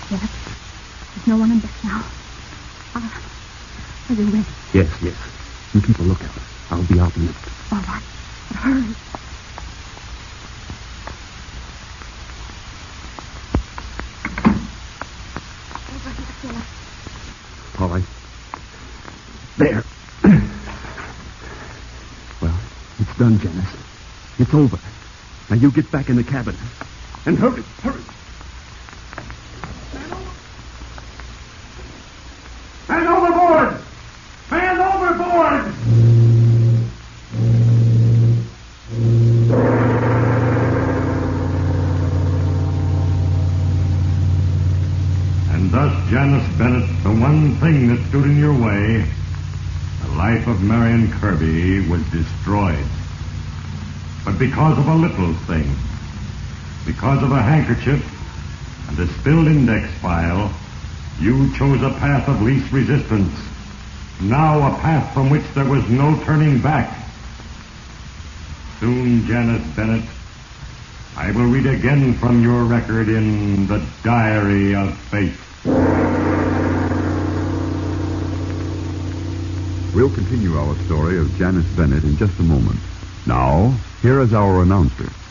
Yes. There's no one in deck now. Are you ready? Yes. You keep a lookout. I'll be out in a minute. All right. But hurry. Over here, Philip. All right. There. Well, it's done, Janice. It's over. Now you get back in the cabin. And hurry. Man overboard! Man overboard! And thus, Janice Bennett, the one thing that stood in your way, the life of Marion Kirby, was destroyed. But because of a little thing, because of a handkerchief and a spilled index file, you chose a path of least resistance. Now a path from which there was no turning back. Soon, Janice Bennett, I will read again from your record in the Diary of Fate. We'll continue our story of Janice Bennett in just a moment. Now, here is our announcer.